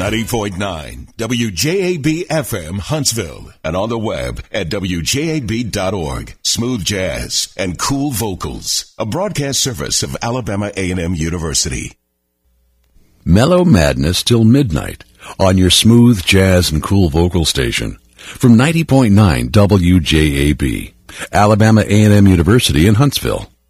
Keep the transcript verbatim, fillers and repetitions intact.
ninety point nine W J A B F M Huntsville and on the web at W J A B dot org. Smooth jazz and cool vocals. A broadcast service of Alabama A and M University. Mellow Madness till midnight on your smooth jazz and cool vocal station from ninety point nine W J A B, Alabama A and M University in Huntsville.